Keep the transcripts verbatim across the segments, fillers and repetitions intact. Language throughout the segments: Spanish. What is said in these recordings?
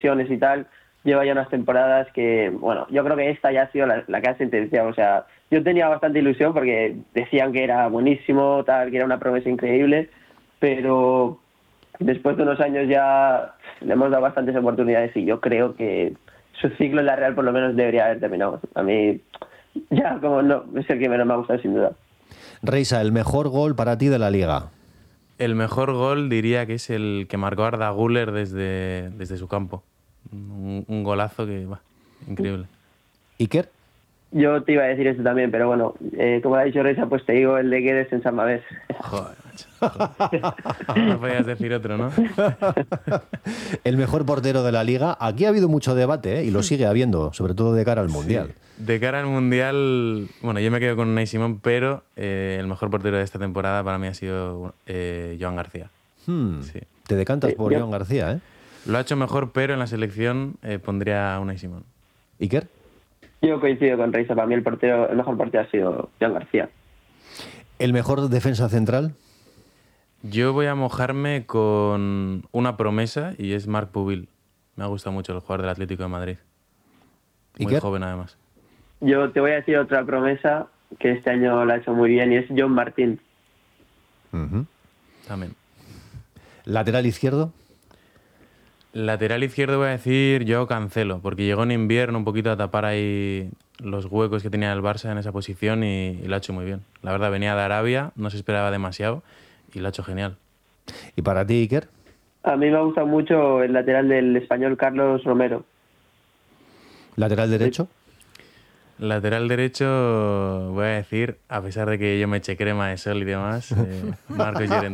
y tal, lleva ya unas temporadas que, bueno, yo creo que esta ya ha sido la, la que ha sentenciado. O sea, yo tenía bastante ilusión porque decían que era buenísimo, tal, que era una promesa increíble, pero después de unos años ya le hemos dado bastantes oportunidades y yo creo que su ciclo en la Real por lo menos debería haber terminado. A mí ya como no es el que menos me ha gustado sin duda. Reisa, el mejor gol para ti de la Liga. El mejor gol diría que es el que marcó Arda Güler desde, desde su campo. Un, un golazo que, bah, increíble. ¿Iker? Yo te iba a decir eso también, pero bueno, eh, como ha dicho Reisa, pues te digo el de Guedes en San Mamés. Joder, macho. Joder. No podías decir otro, ¿no? El mejor portero de la Liga. Aquí ha habido mucho debate, ¿eh? Y lo sigue habiendo, sobre todo de cara al Mundial. Sí. De cara al Mundial, bueno, yo me quedo con Unai Simón, pero eh, el mejor portero de esta temporada para mí ha sido eh, Joan García. Hmm. Sí. Te decantas Sí, por yo... Joan García, ¿eh? Lo ha hecho mejor, pero en la selección eh, pondría a Unai Simón. ¿Iker? Yo coincido con Reisa, para mí el portero, el mejor portero ha sido Joan García. ¿El mejor defensa central? Yo voy a mojarme con una promesa y es Marc Pubil. Me ha gustado mucho el jugador del Atlético de Madrid. Muy ¿Iker? joven además. Yo te voy a decir otra promesa que este año la ha hecho muy bien y es John Martín. Uh-huh. También. ¿Lateral izquierdo? Lateral izquierdo voy a decir yo Cancelo, porque llegó en invierno un poquito a tapar ahí los huecos que tenía el Barça en esa posición y, y lo ha hecho muy bien. La verdad, venía de Arabia, no se esperaba demasiado y lo ha hecho genial. ¿Y para ti, Iker? A mí me ha gustado mucho el lateral del español Carlos Romero. ¿Lateral derecho? Lateral derecho voy a decir, a pesar de que yo me eché crema de sol y demás, eh, Marcos Llorente.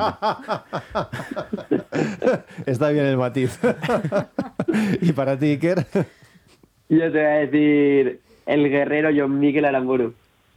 Está bien el matiz. ¿Y para ti, Iker? Yo te voy a decir el guerrero John Mikel Aramburu.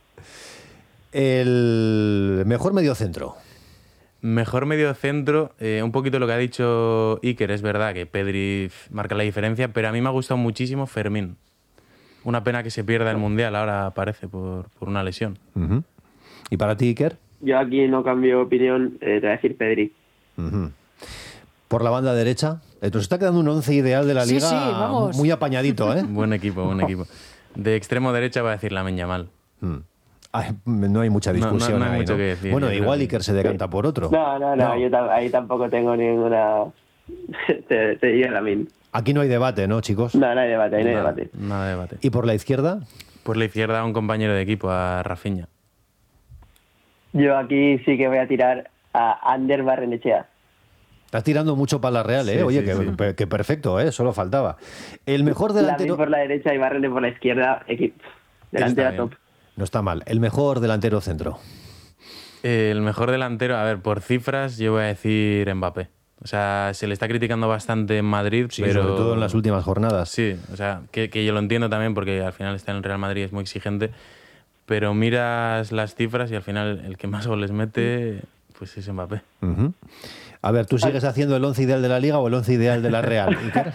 El mejor mediocentro. Mejor mediocentro, eh, un poquito lo que ha dicho Iker, es verdad que Pedri marca la diferencia, pero a mí me ha gustado muchísimo Fermín. Una pena que se pierda el Mundial, ahora parece, por, por una lesión. Uh-huh. ¿Y para ti, Iker? Yo aquí no cambio opinión, eh, te voy a decir Pedri. Uh-huh. ¿Por la banda derecha? Nos está quedando un once ideal de la Sí, Liga sí, vamos. muy apañadito, ¿eh? Buen equipo, buen equipo. De extremo derecha voy a decir Lamine Yamal. Hmm. Ay, no hay mucha discusión No, no, no hay ahí, mucho ¿no? que decir, Bueno, yo igual creo. Iker se decanta por otro. No, no, no, No. yo tam- ahí tampoco tengo ninguna... te, te digo la min. Aquí no hay debate, ¿no, chicos? No, no hay debate, ahí no hay Nada, debate. nada de debate. ¿Y por la izquierda? Por la izquierda, un compañero de equipo, a Rafinha. Yo aquí sí que voy a tirar a Ander Barrenechea. Estás tirando mucho para la Real, ¿eh? Sí, Oye, sí, que, sí. pe- que perfecto, ¿eh? Solo faltaba. El mejor delantero... Lamin por la derecha y Barrene por la izquierda. Equipo. Delantera Está bien. top. No está mal. El mejor delantero centro. Eh, el mejor delantero, a ver, por cifras, yo voy a decir Mbappé. O sea, se le está criticando bastante en Madrid, Sí, pero... sobre todo en las últimas jornadas. Sí, o sea, que, que yo lo entiendo también porque al final está en el Real Madrid, es muy exigente, pero miras las cifras y al final el que más goles mete, pues es Mbappé. Uh-huh. A ver, ¿tú sigues haciendo el once ideal de la Liga o el once ideal de la Real, Iker?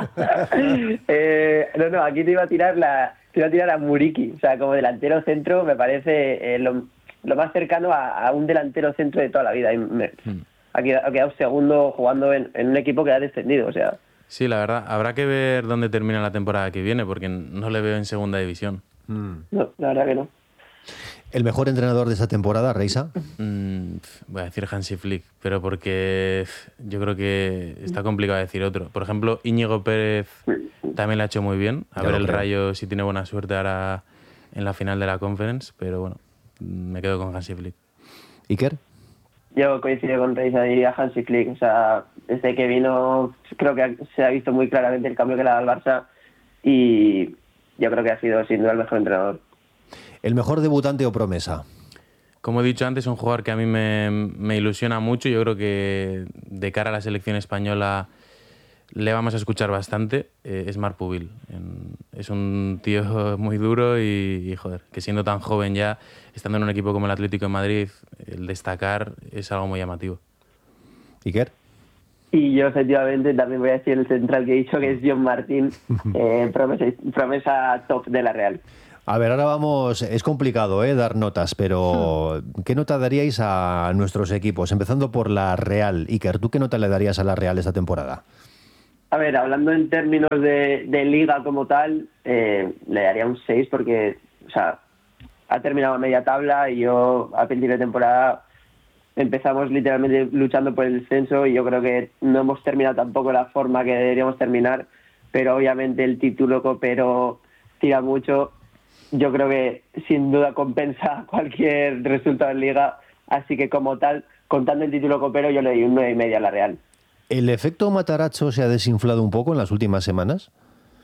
eh, no, no, aquí te iba a tirar la, te iba a tirar a Muriqui. O sea, como delantero centro me parece eh, lo, lo más cercano a, a un delantero centro de toda la vida. Y me, Hmm. ha, quedado, ha quedado segundo jugando en, en un equipo que ha descendido. O sea, Sí, la verdad, habrá que ver dónde termina la temporada que viene porque no le veo en segunda división. Mm. no, la verdad que no. ¿El mejor entrenador de esta temporada, Reisa? Mm, voy a decir Hansi Flick, pero porque yo creo que está complicado decir otro. Por ejemplo, Íñigo Pérez también lo ha hecho muy bien. A Ya ver lo el creo. Rayo si tiene buena suerte ahora en la final de la Conference, pero bueno, me quedo con Hansi Flick. ¿Iker? Yo coincido con Reisa y a Hansi Flick. O sea, desde que vino creo que se ha visto muy claramente el cambio que le ha dado al Barça y yo creo que ha sido sin duda el mejor entrenador. ¿El mejor debutante o promesa? Como he dicho antes, un jugador que a mí me, me ilusiona mucho. Yo creo que de cara a la selección española le vamos a escuchar bastante. Eh, es Marc Pubil. En- es un tío muy duro y, y, joder, que siendo tan joven ya, estando en un equipo como el Atlético de Madrid, el destacar es algo muy llamativo. ¿Iker? Y yo efectivamente también voy a decir el central que he dicho, que es John Martín, eh, promesa, promesa top de la Real. A ver, ahora vamos, es complicado ¿eh? dar notas, pero ¿qué nota daríais a nuestros equipos? Empezando por la Real. Iker, ¿tú qué nota le darías a la Real esta temporada? A ver, hablando en términos de, de liga como tal, eh, le daría un seis porque, o sea, ha terminado a media tabla y yo a principio de temporada empezamos literalmente luchando por el descenso y yo creo que no hemos terminado tampoco la forma que deberíamos terminar, pero obviamente el título copero tira mucho. Yo creo que sin duda compensa cualquier resultado en liga, así que como tal, contando el título copero, yo le doy un nueve y media a la Real. ¿El efecto Matarazzo se ha desinflado un poco en las últimas semanas?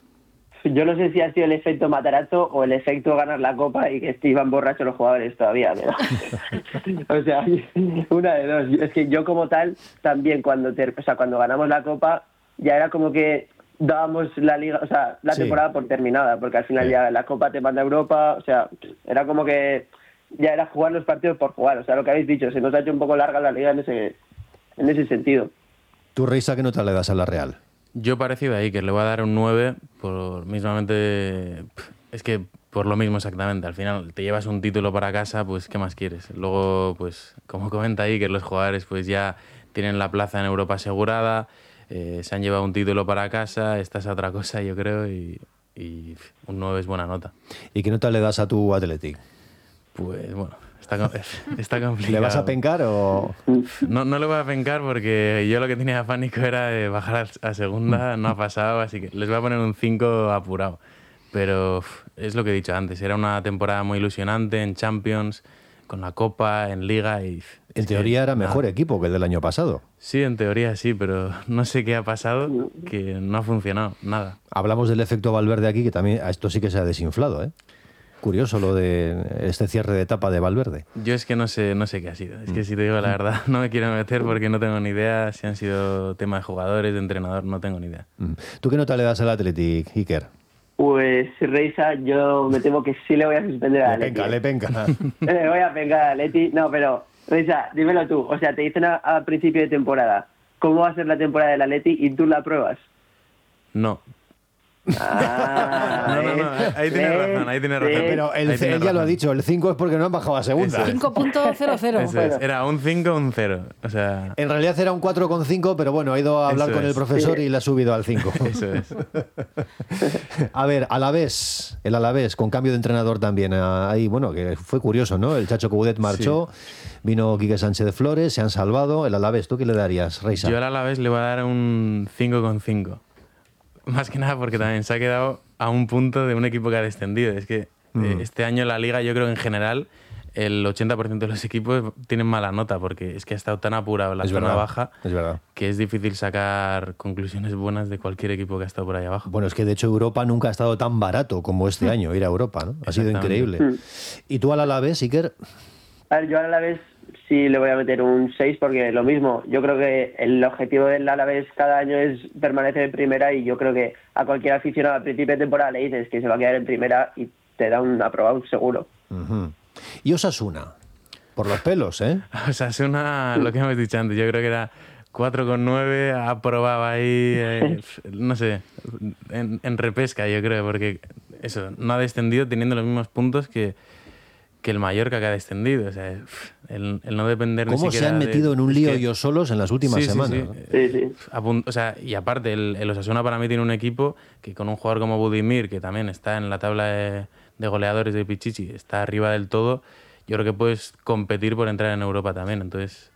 Yo no sé si ha sido el efecto Matarazzo o el efecto ganar la Copa y que estiban borrachos los jugadores todavía. Pero... o sea, una de dos. Es que yo como tal, también cuando ter... o sea, cuando ganamos la Copa, ya era como que dábamos la liga, o sea, la sí. temporada por terminada, porque al final sí. ya la Copa te manda a Europa, o sea, era como que ya era jugar los partidos por jugar. O sea, lo que habéis dicho, se nos ha hecho un poco larga la liga en ese, en ese sentido. ¿Tú, Reisa, qué nota le das a la Real? Yo parecido a Iker, le voy a dar un nueve por mismamente... Es que por lo mismo exactamente. Al final te llevas un título para casa, pues ¿qué más quieres? Luego, pues como comenta Iker, los jugadores pues ya tienen la plaza en Europa asegurada, eh, se han llevado un título para casa, esta es otra cosa yo creo y, y un nueve es buena nota. ¿Y qué nota le das a tu Athletic? Pues bueno... Está, está complicado. ¿Le vas a pencar o...? No, no le voy a pencar porque yo lo que tenía pánico era de bajar a segunda, no ha pasado, así que les voy a poner un cinco apurado. Pero es lo que he dicho antes, era una temporada muy ilusionante en Champions, con la Copa, en Liga y... En teoría era mejor nada. Equipo que el del año pasado. Sí, en teoría sí, pero no sé qué ha pasado, que no ha funcionado, nada. Hablamos del efecto Valverde aquí, que también a esto sí que se ha desinflado, ¿eh? Curioso lo de este cierre de etapa de Valverde. Yo es que no sé, no sé qué ha sido. Es que si te digo la verdad, no me quiero meter porque no tengo ni idea si han sido temas de jugadores, de entrenador, no tengo ni idea. ¿Tú qué nota le das al Athletic, Iker? Pues, Reisa, yo me temo que sí le voy a suspender al Athletic. Le penca, le penca. Le voy a pencar al Athletic. No, pero, Reisa, dímelo tú. O sea, te dicen a, a principio de temporada cómo va a ser la temporada del Athletic y tú la pruebas. No. Ah, no, no, no, ahí tienes eh, razón, ahí tienes razón. Eh, pero él, él ya razón. Lo ha dicho, el cinco es porque no han bajado a segunda. cinco punto cero cero. Eso es, era un cinco, un cero. O sea... En realidad era un cuatro coma cinco, pero bueno, ha ido a hablar Eso con es. el profesor sí. y le ha subido al cinco. Eso es. A ver, Alavés, el Alavés, con cambio de entrenador también. Ahí, bueno, que fue curioso, ¿no? El Chacho Coudet marchó, sí. vino Quique Sánchez de Flores, se han salvado. El Alavés, ¿tú qué le darías, Reisa? Yo al Alavés le voy a dar un cinco coma cinco. Más que nada porque también se ha quedado a un punto de un equipo que ha descendido. Es que mm. eh, este año en la Liga yo creo que en general el ochenta por ciento de los equipos tienen mala nota porque es que ha estado tan apurado la es zona verdad, baja es verdad. que es difícil sacar conclusiones buenas de cualquier equipo que ha estado por ahí abajo. Bueno, es que de hecho Europa nunca ha estado tan barato como este año, ir a Europa, ¿no? Ha sido increíble. Mm. ¿Y tú al Alavés, Iker? A ver, yo al Alavés sí le voy a meter un seis porque lo mismo, yo creo que el objetivo del Alavés cada año es permanecer en primera y yo creo que a cualquier aficionado a principio de temporada le dices que se va a quedar en primera y te da un aprobado seguro. Uh-huh. ¿Y Osasuna? Por los pelos, ¿eh? Osasuna, lo que hemos dicho antes, yo creo que era cuatro coma nueve, aprobaba ahí, eh, no sé, en, en repesca yo creo, porque eso, no ha descendido teniendo los mismos puntos que que el Mallorca que ha descendido, o sea, el, el no depender ni siquiera... ¿Cómo se han metido de, en un lío que, ellos solos en las últimas sí, semanas? Sí, ¿no? sí. sí, sí. O sea, y aparte, el, el Osasuna para mí tiene un equipo que con un jugador como Budimir, que también está en la tabla de, de goleadores de Pichichi, está arriba del todo, yo creo que puedes competir por entrar en Europa también, entonces,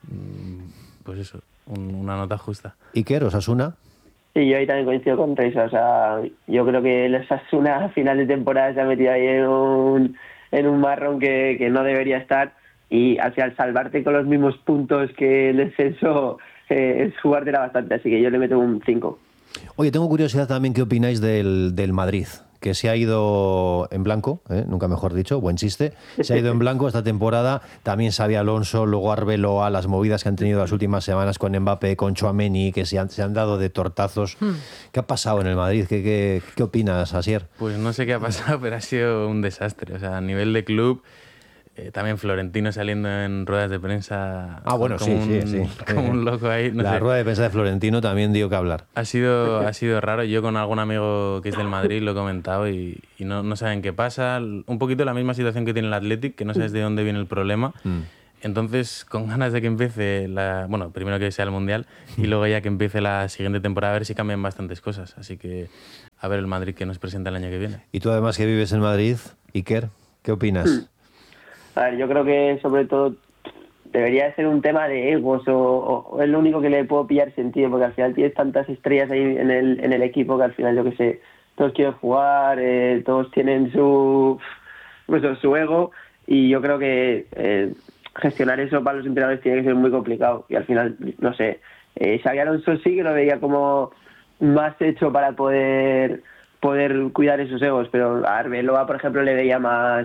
pues eso, un, una nota justa. ¿Iker, Osasuna? Sí, yo ahí también coincido con Reisa, o sea, yo creo que el Osasuna a final de temporada se ha metido ahí en un... en un marrón que, que no debería estar y al final salvarte con los mismos puntos que el descenso eh, es jugártela bastante, así que yo le meto un cinco. Oye, tengo curiosidad también qué opináis del, del Madrid, que se ha ido en blanco, ¿eh? Nunca mejor dicho, buen chiste, se ha ido en blanco esta temporada, también Xabi Alonso, luego Arbeloa, las movidas que han tenido las últimas semanas con Mbappé, con Tchouaméni, que se han, se han dado de tortazos. Hmm. ¿Qué ha pasado en el Madrid? ¿Qué, qué, qué opinas, Asier? Pues no sé qué ha pasado, pero ha sido un desastre, o sea, a nivel de club... Eh, también Florentino saliendo en ruedas de prensa ah, bueno, como, sí, un, sí, sí. como un loco ahí. No la sé. rueda de prensa de Florentino también dio que hablar. Ha sido, ha sido raro. Yo con algún amigo que es del Madrid lo he comentado y, y no, no saben qué pasa. Un poquito la misma situación que tiene el Athletic, que no sabes de dónde viene el problema. Mm. Entonces, con ganas de que empiece la... Bueno, primero que sea el Mundial y luego ya que empiece la siguiente temporada, a ver si cambian bastantes cosas. Así que a ver el Madrid que nos presenta el año que viene. Y tú además que vives en Madrid, Iker, ¿qué opinas? A ver, yo creo que sobre todo debería de ser un tema de egos o, o es lo único que le puedo pillar sentido, porque al final tienes tantas estrellas ahí en el, en el equipo que al final, yo que sé, todos quieren jugar, eh, todos tienen su, pues, su ego y yo creo que... Eh, gestionar eso para los entrenadores tiene que ser muy complicado y al final, no sé, eh, Xabi Alonso sí que lo veía como más hecho para poder poder cuidar esos egos, pero a Arbeloa, por ejemplo, le veía más,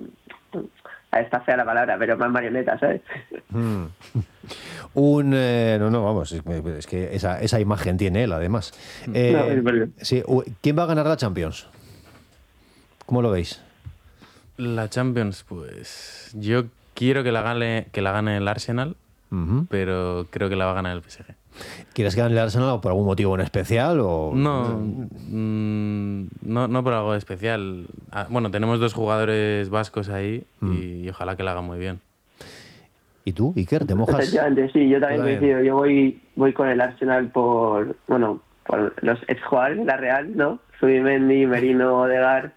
a esta fea la palabra, pero más marioneta, ¿sabes? Mm. Un eh, no, no, vamos, es, es que esa, esa imagen tiene él, además. Eh, No, es verdad. sí, ¿quién va a ganar la Champions? ¿Cómo lo veis? La Champions, pues yo quiero que la gane, que la gane el Arsenal, uh-huh. pero creo que la va a ganar el P S G. ¿Quieres que gane el Arsenal por algún motivo en especial? O... No, mmm, no, no por algo especial. Ah, bueno, tenemos dos jugadores vascos ahí mm. y, y ojalá que la hagan muy bien. ¿Y tú, Iker, te mojas? Efectivamente, sí, yo también coincido. Yo voy, voy con el Arsenal por, bueno, por los exjugadores de la Real, ¿no? Zubimendi, Merino, Odegaard.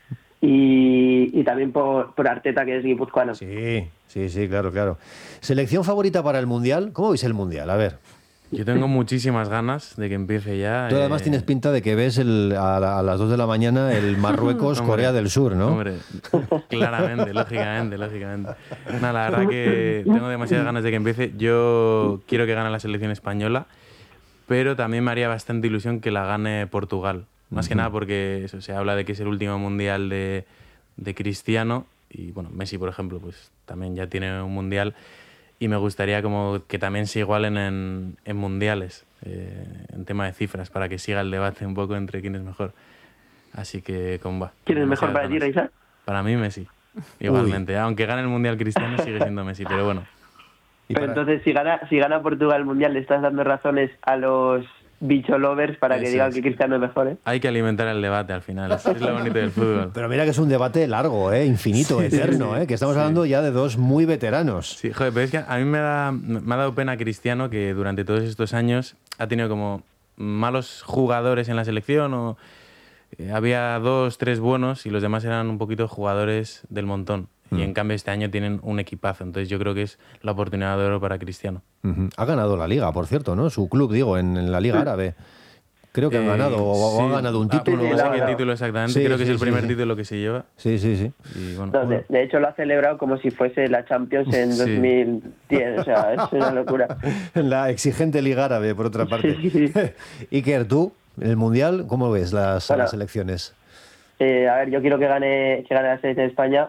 Y, y también por, por Arteta, que es guipuzcoano. Sí, sí, sí, claro, claro. ¿Selección favorita para el Mundial? ¿Cómo veis el Mundial? A ver. Yo tengo muchísimas ganas de que empiece ya. Tú además eh... tienes pinta de que ves el, a, la, a las dos de la mañana el Marruecos-Corea del Sur, ¿no? Hombre, claramente, lógicamente, lógicamente. No, la verdad que tengo demasiadas ganas de que empiece. Yo quiero que gane la selección española, pero también me haría bastante ilusión que la gane Portugal. Más que nada porque eso, se habla de que es el último mundial de, de Cristiano y bueno, Messi, por ejemplo, pues también ya tiene un mundial y me gustaría como que también se igualen en, en mundiales, eh, en tema de cifras, para que siga el debate un poco entre quién es mejor. Así que, ¿cómo va? ¿Quién es mejor para ti, Reisa? Para mí, Messi. Igualmente. Uy. Aunque gane el mundial Cristiano, sigue siendo Messi, pero bueno. Pero para... entonces, si gana, si gana Portugal el mundial, le estás dando razones a los... bicho lovers para que Eso digan es. que Cristiano es mejor, ¿eh? Hay que alimentar el debate al final, es lo bonito del fútbol. Pero mira que es un debate largo, ¿eh? Infinito, sí, eterno, sí, ¿eh? Que estamos sí. hablando ya de dos muy veteranos. Sí, joder, pero es que a mí me, da, me ha dado pena Cristiano que durante todos estos años ha tenido como malos jugadores en la selección o eh, había dos, tres buenos y los demás eran un poquito jugadores del montón. Y en cambio este año tienen un equipazo. Entonces yo creo que es la oportunidad de oro para Cristiano. Uh-huh. Ha ganado la Liga, por cierto, ¿no? Su club, digo, en, en la Liga Árabe. Creo que eh, han ganado, o sí. ha ganado un título. Ah, no sé qué título exactamente, sí, creo que sí, es el primer sí, título que se lleva. Sí, sí, sí. Y bueno, no, de, de hecho lo ha celebrado como si fuese la Champions en sí. dos mil diez, o sea, es una locura. La exigente Liga Árabe, por otra parte. Sí, sí. Iker, tú, en el Mundial, ¿cómo ves las, bueno, las elecciones? Eh, a ver, yo quiero que gane, que gane la selección de España,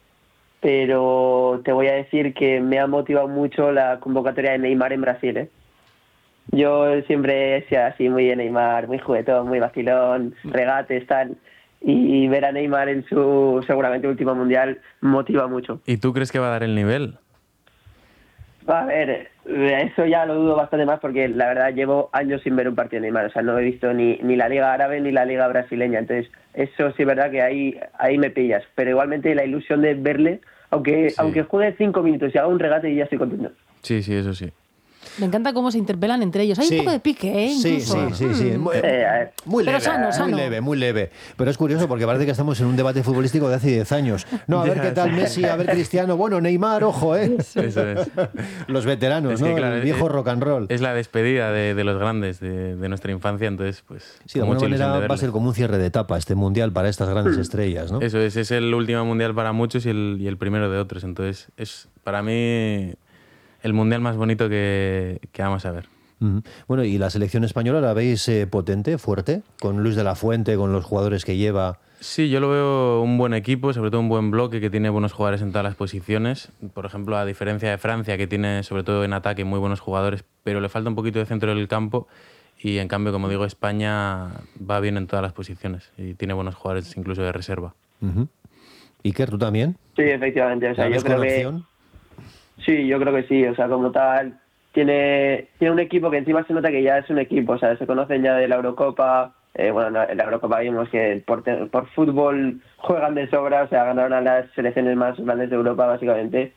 pero te voy a decir que me ha motivado mucho la convocatoria de Neymar en Brasil, ¿eh? Yo siempre he sido así muy de Neymar, muy juguetón, muy vacilón, regates, tal, y ver a Neymar en su seguramente último mundial motiva mucho. ¿Y tú crees que va a dar el nivel? A ver, eso ya lo dudo bastante más porque la verdad llevo años sin ver un partido de Neymar, o sea, no he visto ni, ni la Liga Árabe ni la Liga Brasileña, entonces eso sí es verdad que ahí, ahí me pillas, pero igualmente la ilusión de verle, aunque, sí. aunque juegue cinco minutos y haga un regate y ya estoy contento. Sí, sí, eso sí. Me encanta cómo se interpelan entre ellos. Hay sí. un poco de pique, ¿eh? Incluso. Sí, sí, sí. sí. Muy, eh, muy leve, sano, sano. muy leve, muy leve. Pero es curioso porque parece que estamos en un debate futbolístico de hace diez años. No, a ver qué tal Messi, a ver Cristiano. Bueno, Neymar, ojo, ¿eh? Eso es. Los veteranos, es que, ¿no? Claro, el viejo es, rock and roll. Es la despedida de, de los grandes de, de nuestra infancia, entonces, pues... Sí, de alguna manera de va a ser como un cierre de etapa este mundial para estas grandes estrellas, ¿no? Eso es, es el último mundial para muchos y el, y el primero de otros. Entonces, es para mí... el mundial más bonito que, que vamos a ver. Uh-huh. Bueno, ¿y la selección española la veis eh, potente, fuerte? Con Luis de la Fuente, con los jugadores que lleva. Sí, yo lo veo un buen equipo, sobre todo un buen bloque que tiene buenos jugadores en todas las posiciones. Por ejemplo, a diferencia de Francia, que tiene sobre todo en ataque muy buenos jugadores, pero le falta un poquito de centro del campo. Y en cambio, como digo, España va bien en todas las posiciones y tiene buenos jugadores incluso de reserva. Uh-huh. Iker, ¿tú también? Sí, efectivamente. O sea, yo creo que... opción? Sí, yo creo que sí, o sea, como tal, tiene tiene un equipo que encima se nota que ya es un equipo, o sea, se conocen ya de la Eurocopa, eh, bueno, en la Eurocopa vimos que por, por fútbol juegan de sobra, o sea, ganaron a las selecciones más grandes de Europa, básicamente,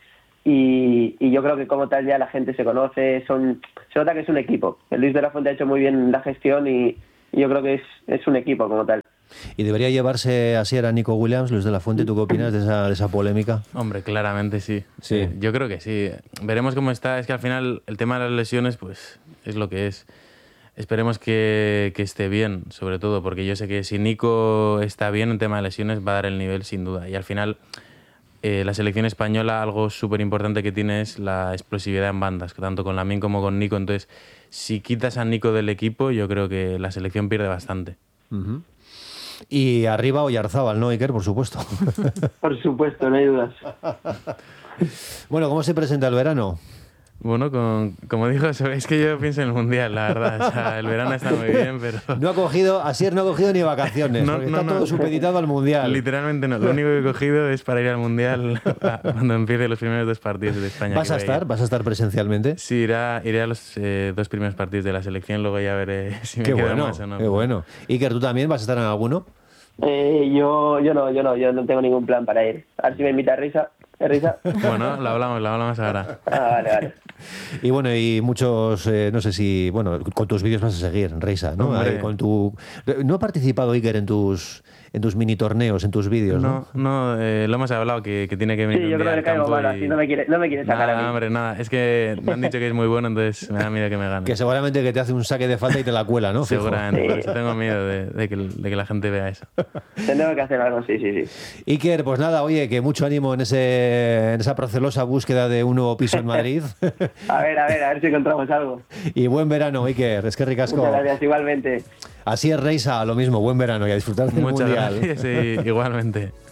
y, y yo creo que como tal ya la gente se conoce, son se nota que es un equipo. El Luis de la Fuente ha hecho muy bien la gestión y, y yo creo que es, es un equipo como tal. ¿Y debería llevarse así a Nico Williams, Luis de la Fuente? ¿Tú qué opinas de esa, de esa polémica? Hombre, claramente sí. Sí. Eh, yo creo que sí. Veremos cómo está. Es que al final el tema de las lesiones pues es lo que es. Esperemos que, que esté bien, sobre todo, porque yo sé que si Nico está bien en tema de lesiones va a dar el nivel sin duda. Y al final eh, la selección española, algo súper importante que tiene es la explosividad en bandas, tanto con Lamine como con Nico. Entonces, si quitas a Nico del equipo, yo creo que la selección pierde bastante. Uh-huh. Y arriba Oyarzábal, ¿no, Iker? Por supuesto. Por supuesto, no hay dudas. Bueno, ¿cómo se presenta el verano? Bueno, con, como dijo, es que yo pienso en el Mundial, la verdad. O sea, el verano está muy bien, pero... No ha cogido, Asier no ha cogido ni vacaciones, no, porque no, está no. todo supeditado al Mundial. Literalmente no. Lo único que he cogido es para ir al Mundial cuando empiece los primeros dos partidos de España. ¿Vas a estar? ¿Vas a estar presencialmente? Sí, irá, iré a los eh, dos primeros partidos de la selección, luego ya veré si me Qué queda bueno, más o no. qué bueno. Iker, ¿tú también vas a estar en alguno? Eh, yo yo no, yo no, yo no tengo ningún plan para ir. A ver si me invita Risa. ¿Eh, Risa? Bueno, lo hablamos, lo hablamos ahora. Ah, vale, vale. Y bueno, y muchos, eh, no sé si, bueno, con tus vídeos vas a seguir, Reisa, ¿no? Hombre. Ahí con tu, ¿no ha participado Iker en tus, en tus mini torneos, en tus vídeos, no? No, no eh, lo hemos hablado, que, que tiene que venir Sí, un yo día creo que al le caigo campo mal, y- así no me quiere, no me quiere sacar Nada, a mí. hombre, nada. Es que me han dicho que es muy bueno, entonces me da miedo que me gane. Que seguramente que te hace un saque de falta y te la cuela, ¿no? Fijo. Seguramente, Sí. por eso tengo miedo de, de que, de que la gente vea eso. Tengo que hacer algo, sí, sí, sí. Iker, pues nada, oye, que mucho ánimo en, ese, en esa procelosa búsqueda de un nuevo piso en Madrid. A ver, a ver, a ver si encontramos algo. Y buen verano, Iker, es que ricasco. Muchas gracias, igualmente. Así es, Reisa, lo mismo, buen verano y a disfrutar del Muchas Mundial. gracias y igualmente.